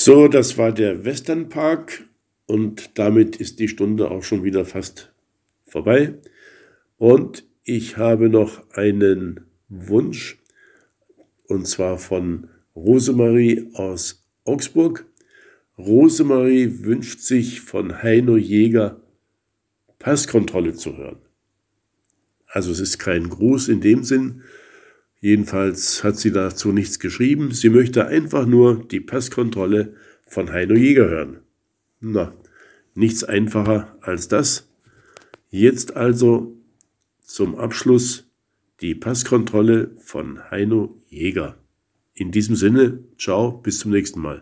So, das war der Westernpark und damit ist die Stunde auch schon wieder fast vorbei. Und ich habe noch einen Wunsch, und zwar von Rosemarie aus Augsburg. Rosemarie wünscht sich von Heino Jäger Passkontrolle zu hören. Also es ist kein Gruß in dem Sinn. Jedenfalls hat sie dazu nichts geschrieben. Sie möchte einfach nur die Passkontrolle von Heino Jäger hören. Na, nichts einfacher als das. Jetzt also zum Abschluss die Passkontrolle von Heino Jäger. In diesem Sinne, ciao, bis zum nächsten Mal.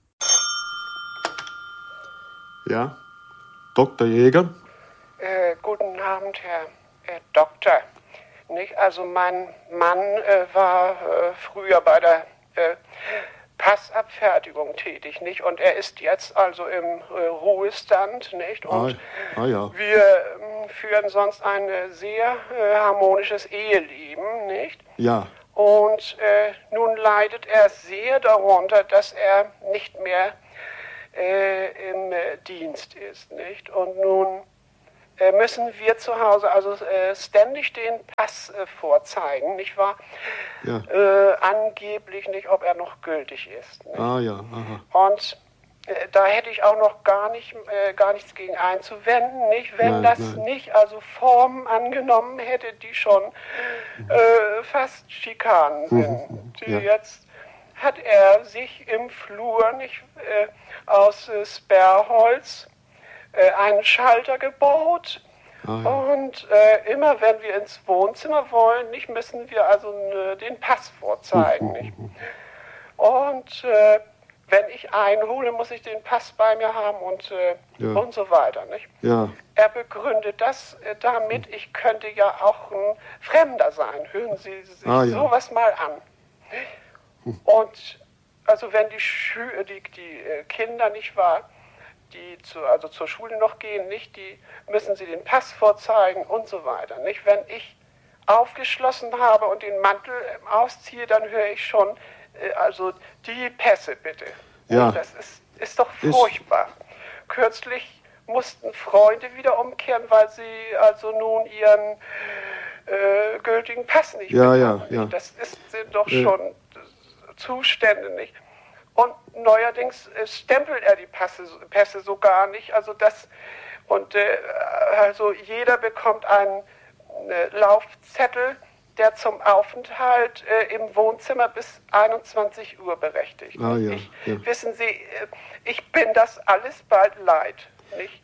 Ja, Dr. Jäger? Guten Abend, Herr Doktor. Nicht? Also mein Mann war früher bei der Passabfertigung tätig, nicht? Und er ist jetzt also im Ruhestand, nicht? Und ja. wir führen sonst ein sehr harmonisches Eheleben, nicht? Ja. Und nun leidet er sehr darunter, dass er nicht mehr im Dienst ist, nicht? Und nun müssen wir zu Hause also ständig den Pass vorzeigen, nicht wahr? Ja. Angeblich nicht, ob er noch gültig ist. Nicht? Ja, aha. Und da hätte ich auch noch gar nichts gegen einzuwenden, nicht? Wenn das nicht also Formen angenommen hätte, die schon fast Schikanen sind. Jetzt hat er sich im Flur nicht aus Sperrholz einen Schalter gebaut. Und immer wenn wir ins Wohnzimmer wollen, nicht, müssen wir also den Pass vorzeigen. Nicht? Und wenn ich einhole, muss ich den Pass bei mir haben und so weiter. Nicht? Ja. Er begründet das damit, ich könnte ja auch ein Fremder sein. Hören Sie sich sowas mal an. Und also wenn die Kinder nicht wahr, die zur Schule noch gehen, nicht, die müssen sie den Pass vorzeigen und so weiter. Nicht? Wenn ich aufgeschlossen habe und den Mantel ausziehe, dann höre ich schon, also die Pässe bitte. Ja. Das ist doch furchtbar. Kürzlich mussten Freunde wieder umkehren, weil sie also nun ihren gültigen Pass nicht bekommen. Ja. Das sind doch schon Zustände, nicht? Und neuerdings stempelt er die Pässe so gar nicht. Also also jeder bekommt einen Laufzettel, der zum Aufenthalt im Wohnzimmer bis 21 Uhr berechtigt. Wissen Sie, ich bin das alles bald leid. Nicht?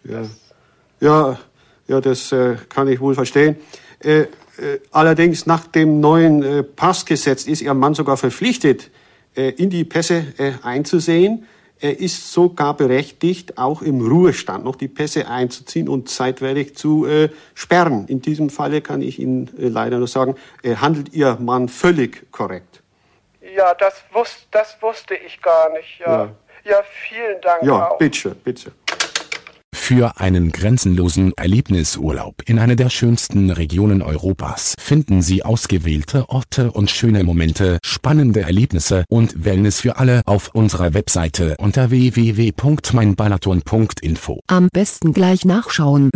Das kann ich wohl verstehen. Allerdings nach dem neuen Passgesetz ist Ihr Mann sogar verpflichtet, in die Pässe einzusehen. Er ist sogar berechtigt, auch im Ruhestand noch die Pässe einzuziehen und zeitweilig zu sperren. In diesem Falle kann ich Ihnen leider nur sagen, handelt Ihr Mann völlig korrekt. Ja, das wusste ich gar nicht. Ja, vielen Dank. Ja, auch. bitte. Für einen grenzenlosen Erlebnisurlaub in einer der schönsten Regionen Europas finden Sie ausgewählte Orte und schöne Momente, spannende Erlebnisse und Wellness für alle auf unserer Webseite unter www.meinbalaton.info. Am besten gleich nachschauen: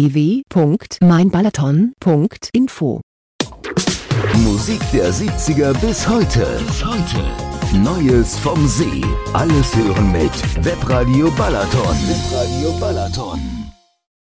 www.meinbalaton.info. Musik der 70er bis heute. Neues vom See. Alles hören mit Webradio Balaton.